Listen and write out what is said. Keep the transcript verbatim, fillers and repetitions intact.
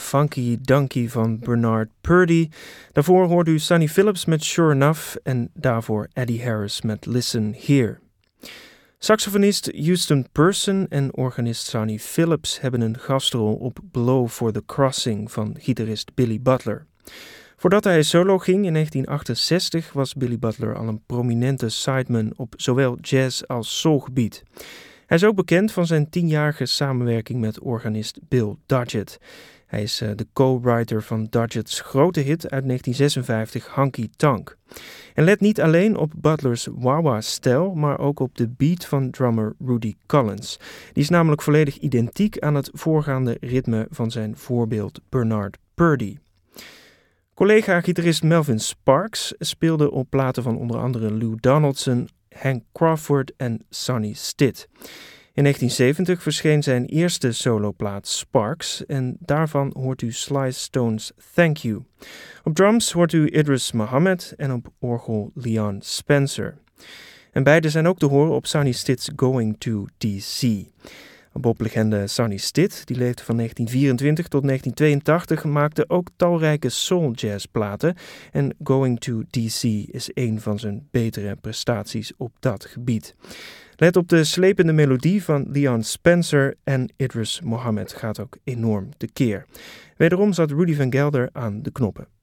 Funky Donkey van Bernard Purdie. Daarvoor hoorde u Sonny Phillips met Sure Enough en daarvoor Eddie Harris met Listen Here. Saxofonist Houston Person en organist Sonny Phillips hebben een gastrol op Blow for the Crossing van gitarist Billy Butler. Voordat hij solo ging in negentien achtenzestig was Billy Butler al een prominente sideman op zowel jazz als soulgebied. Hij is ook bekend van zijn tienjarige samenwerking met organist Bill Dodgett. Hij is uh, de co-writer van Dodgett's grote hit uit negentien zesenvijftig, Honky Tonk. En let niet alleen op Butler's wah-wah-stijl, maar ook op de beat van drummer Rudy Collins. Die is namelijk volledig identiek aan het voorgaande ritme van zijn voorbeeld Bernard Purdie. Collega-gitarist Melvin Sparks speelde op platen van onder andere Lou Donaldson, Hank Crawford en Sonny Stitt. In negentien zeventig verscheen zijn eerste soloplaat Sparks en daarvan hoort u Sly Stone's Thank You. Op drums hoort u Idris Muhammad en op orgel Leon Spencer. En beide zijn ook te horen op Sonny Stitt's Going to D C. Boblegende Sonny Stitt, die leefde van negentien vierentwintig tot negentien tweeëntachtig, maakte ook talrijke soul-jazzplaten en Going to D C is een van zijn betere prestaties op dat gebied. Let op de slepende melodie van Leon Spencer en Idris Muhammad gaat ook enorm tekeer. Wederom zat Rudy Van Gelder aan de knoppen.